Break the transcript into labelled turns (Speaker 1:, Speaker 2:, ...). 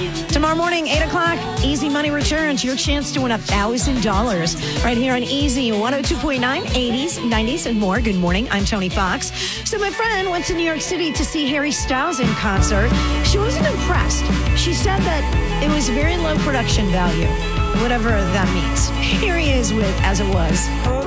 Speaker 1: Tomorrow morning, 8 o'clock, Easy Money returns. Your chance to win $1,000 right here on Easy 102.9, 80s, 90s, and more. Good morning. I'm Tony Fox. So my friend went to New York City to see Harry Styles in concert. She wasn't impressed. She said that it was very low production value, whatever that means. Here he is with As It Was.